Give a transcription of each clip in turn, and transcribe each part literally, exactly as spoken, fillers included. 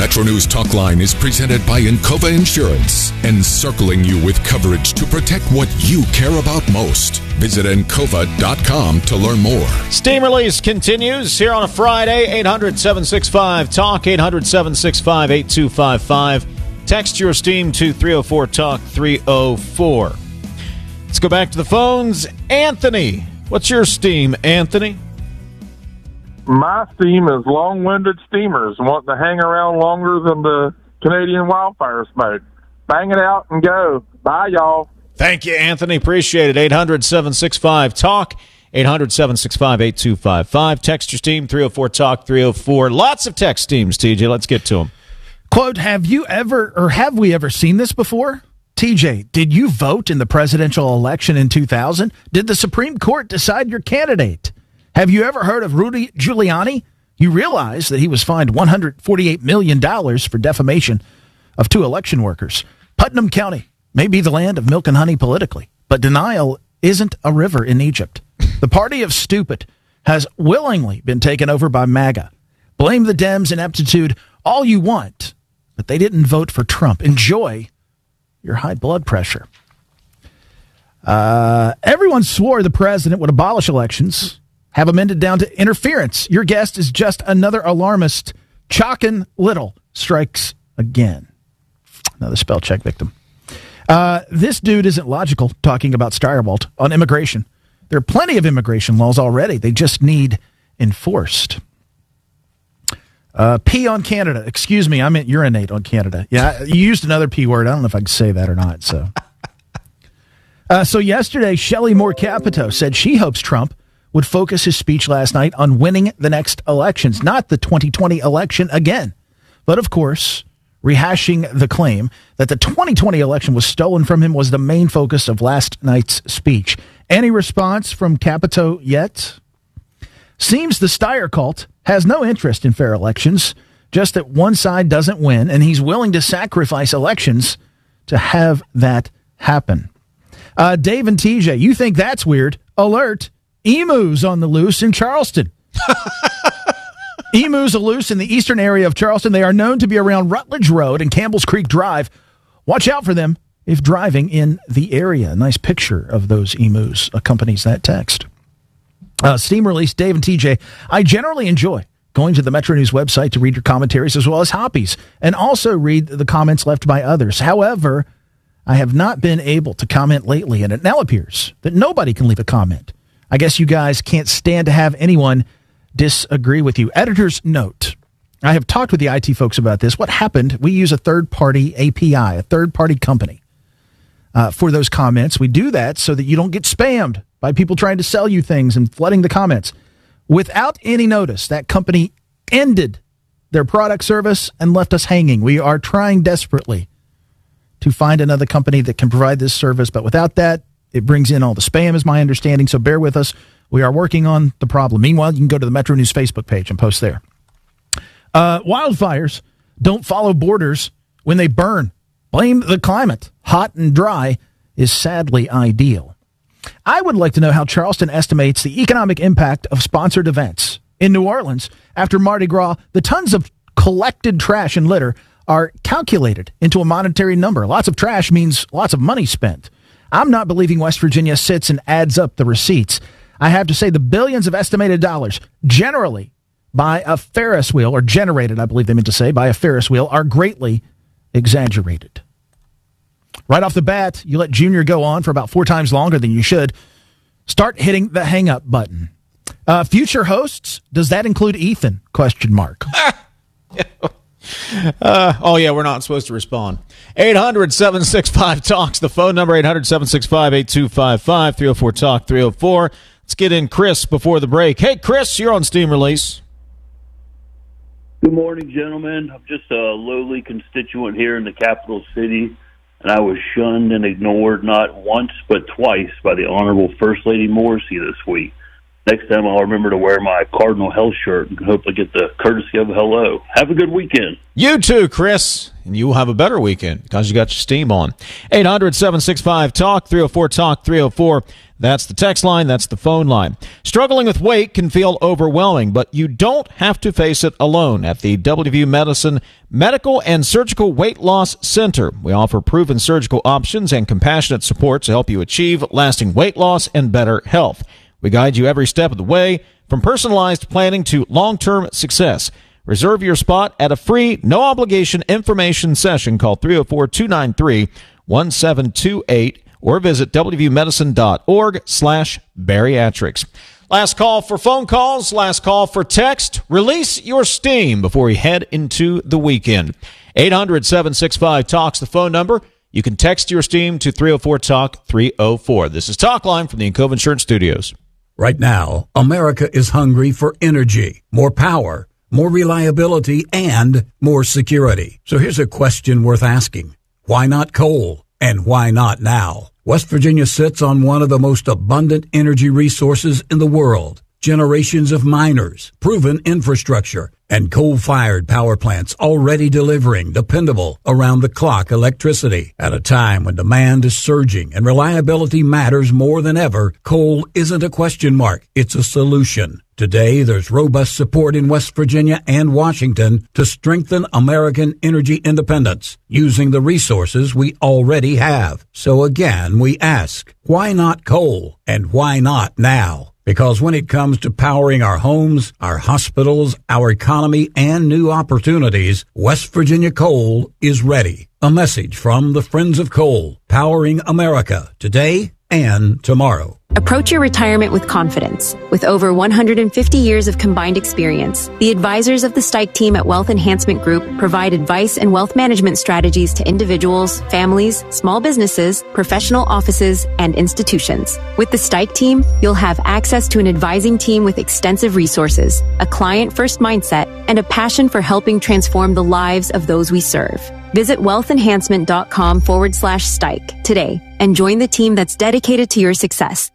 Metro News Talk Line is presented by Encova Insurance, encircling you with coverage to protect what you care about most. Visit encova dot com to learn more. Steam Release continues here on a Friday. eight hundred, seven six five, talk, eight hundred, seven six five, eight two five five. Text your Steam to three oh four talk, three oh four. Let's go back to the phones. Anthony, what's your Steam, Anthony? My Steam is long-winded steamers wanting to hang around longer than the Canadian wildfire smoke. Bang it out and go. Bye, y'all. Thank you, Anthony. Appreciate it. eight hundred, seven six five, talk, eight hundred, seven six five, eight two five five. Text your Steam, three oh four talk, three oh four. Lots of text Steams, T J. Let's get to them. Quote, have you ever, or have we ever seen this before? T J, did you vote in the presidential election in two thousand? Did the Supreme Court decide your candidate? Have you ever heard of Rudy Giuliani? You realize that he was fined one hundred forty-eight million dollars for defamation of two election workers. Putnam County may be the land of milk and honey politically, but denial isn't a river in Egypt. The party of stupid has willingly been taken over by MAGA. Blame the Dems' ineptitude all you want, but they didn't vote for Trump. Enjoy your high blood pressure. Uh, everyone swore the president would abolish elections, have amended down to interference. Your guest is just another alarmist. Chalkin Little strikes again. Another spell check victim. Uh, this dude isn't logical talking about Steyerwalt on immigration. There are plenty of immigration laws already. They just need enforced. Uh, P on Canada. Excuse me, I meant urinate on Canada. Yeah, you used another P word. I don't know if I can say that or not. So, uh, so yesterday, Shelley Moore Capito said she hopes Trump would focus his speech last night on winning the next elections, not the twenty twenty election again. But of course, rehashing the claim that the twenty twenty election was stolen from him was the main focus of last night's speech. Any response from Capito yet? Seems the Steyer cult has no interest in fair elections, just that one side doesn't win, and he's willing to sacrifice elections to have that happen. Uh, Dave and T J, you think that's weird? Alert. Emus on the loose in Charleston. Emus are loose in the eastern area of Charleston. They are known to be around Rutledge Road and Campbell's Creek Drive. Watch out for them if driving in the area. A nice picture of those emus accompanies that text. Uh, Steam Release, Dave and T J. I generally enjoy going to the Metro News website to read your commentaries as well as hobbies, and also read the comments left by others. However, I have not been able to comment lately, and it now appears that nobody can leave a comment. I guess you guys can't stand to have anyone disagree with you. Editor's note. I have talked with the I T folks about this. What happened, we use a third-party A P I, a third-party company, uh, for those comments. We do that so that you don't get spammed by people trying to sell you things and flooding the comments. Without any notice, that company ended their product service and left us hanging. We are trying desperately to find another company that can provide this service, but without that, it brings in all the spam, is my understanding, so bear with us. We are working on the problem. Meanwhile, you can go to the Metro News Facebook page and post there. Uh, wildfires don't follow borders when they burn. Blame the climate. Hot and dry is sadly ideal. I would like to know how Charleston estimates the economic impact of sponsored events. In New Orleans, after Mardi Gras, the tons of collected trash and litter are calculated into a monetary number. Lots of trash means lots of money spent. I'm not believing West Virginia sits and adds up the receipts. I have to say the billions of estimated dollars, generally by a Ferris wheel, or generated, I believe they meant to say, by a Ferris wheel, are greatly exaggerated. Right off the bat, you let Junior go on for about four times longer than you should. Start hitting the hang-up button. Uh, future hosts, does that include Ethan? Question mark. Uh, oh, yeah, we're not supposed to respond. eight hundred, seven six five, talks. The phone number, eight hundred, seven six five, eight two five five, three oh four talk, three oh four. Let's get in Chris before the break. Hey, Chris, you're on Steam Release. Good morning, gentlemen. I'm just a lowly constituent here in the capital city, and I was shunned and ignored not once but twice by the Honorable First Lady Morrissey this week. next time I'll remember to wear my Cardinal Health shirt and hopefully get the courtesy of a hello. Have a good weekend. You too, Chris. And you will have a better weekend because you got your steam on. eight hundred, seven six five, talk, three oh four, talk, three oh four. That's the text line. That's the phone line. Struggling with weight can feel overwhelming, but you don't have to face it alone. At the W V U Medicine Medical and Surgical Weight Loss Center, we offer proven surgical options and compassionate support to help you achieve lasting weight loss and better health. We guide you every step of the way, from personalized planning to long-term success. Reserve your spot at a free, no-obligation information session. Call three oh four, two nine three, one seven two eight or visit w v u medicine dot org slash bariatrics. Last call for phone calls, last call for text. Release your steam before you head into the weekend. eight hundred, seven six five, talks the phone number. You can text your steam to three oh four, talk, three oh four. This is Talk Line from the Encova Insurance Studios. Right now, America is hungry for energy, more power, more reliability, and more security. So here's a question worth asking. Why not coal? And why not now? West Virginia sits on one of the most abundant energy resources in the world. Generations of miners, proven infrastructure, and coal-fired power plants already delivering dependable, around-the-clock electricity. At a time when demand is surging and reliability matters more than ever, coal isn't a question mark, it's a solution. Today, there's robust support in West Virginia and Washington to strengthen American energy independence using the resources we already have. So again, we ask, why not coal? And why not now? Because when it comes to powering our homes, our hospitals, our economy, and new opportunities, West Virginia Coal is ready. A message from the Friends of Coal, powering America today and tomorrow. Approach your retirement with confidence. With over one hundred fifty years of combined experience, the advisors of the Stike team at Wealth Enhancement Group provide advice and wealth management strategies to individuals, families, small businesses, professional offices, and institutions. With the Stike team, you'll have access to an advising team with extensive resources, a client-first mindset, and a passion for helping transform the lives of those we serve. Visit wealthenhancement.com forward slash Stike today and join the team that's dedicated to your success.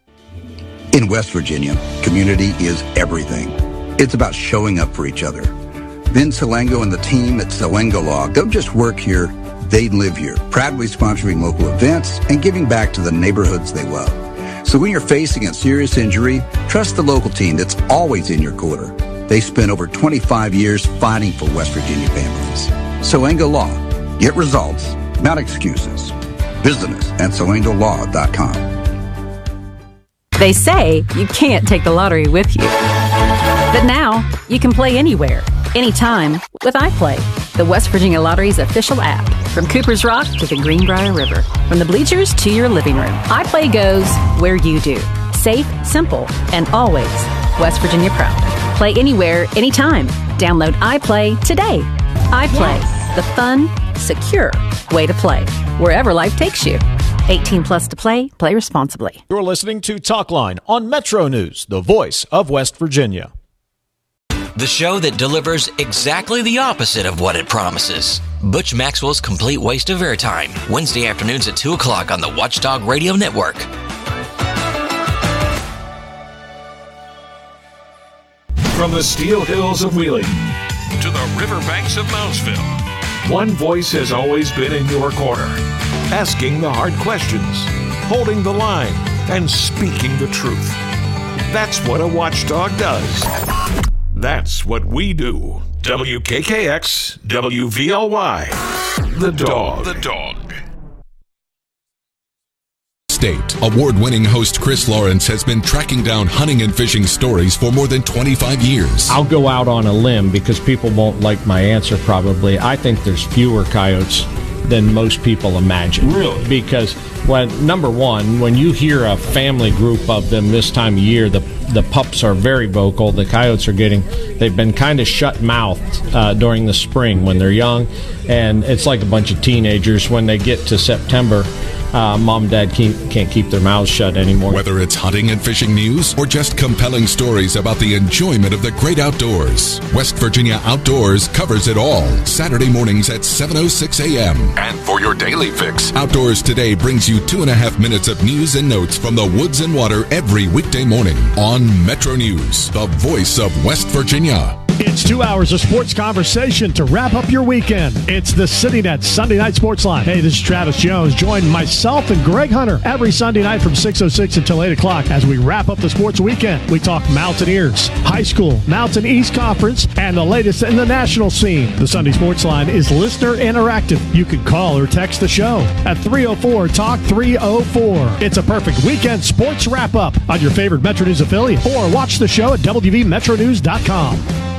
In West Virginia, community is everything. It's about showing up for each other. Vin Salengo and the team at Salengo Law don't just work here, they live here, proudly sponsoring local events and giving back to the neighborhoods they love. So when you're facing a serious injury, trust the local team that's always in your corner. They spent over twenty-five years fighting for West Virginia families. Salengo Law. Get results, not excuses. Visit us at salengo law dot com. They say you can't take the lottery with you. But now, you can play anywhere, anytime with iPlay, the West Virginia Lottery's official app. From Cooper's Rock to the Greenbrier River, from the bleachers to your living room, iPlay goes where you do. Safe, simple, and always West Virginia proud. Play anywhere, anytime. Download iPlay today. iPlay, yes. The fun, secure way to play, wherever life takes you. eighteen plus to play. Play responsibly. You're listening to Talk Line on Metro News, the voice of West Virginia. The show that delivers exactly the opposite of what it promises. Butch Maxwell's Complete Waste of Airtime, Wednesday afternoons at two o'clock on the Watchdog Radio Network. From the Steel Hills of Wheeling to the riverbanks of Moundsville, one voice has always been in your corner, asking the hard questions, holding the line, and speaking the truth. That's what a watchdog does. That's what we do. W K K X, W V L Y, The Dog. The Dog. State. Award-winning host Chris Lawrence has been tracking down hunting and fishing stories for more than twenty-five years. I'll go out on a limb because people won't like my answer probably. I think there's fewer coyotes than most people imagine. Really? Because, when number one, when you hear a family group of them this time of year, the the pups are very vocal. The coyotes are getting, they've been kind of shut-mouthed uh, during the spring when they're young, and it's like a bunch of teenagers when they get to September. uh, mom and dad can't, can't keep their mouths shut anymore. Whether it's hunting and fishing news or just compelling stories about the enjoyment of the great outdoors, West Virginia Outdoors covers it all. Saturday mornings at seven oh six a.m. And for your daily fix, Outdoors Today brings you two and a half minutes of news and notes from the woods and water every weekday morning on Metro News, the voice of West Virginia. It's two hours of sports conversation to wrap up your weekend. It's the CityNet Sunday Night Sports Line. Hey, this is Travis Jones. Join myself and Greg Hunter every Sunday night from six oh six until eight o'clock as we wrap up the sports weekend. We talk Mountaineers, high school, Mountain East Conference, and the latest in the national scene. The Sunday Sports Line is listener interactive. You can call or text the show at three oh four talk three oh four. It's a perfect weekend sports wrap-up on your favorite Metro News affiliate, or watch the show at w v metro news dot com.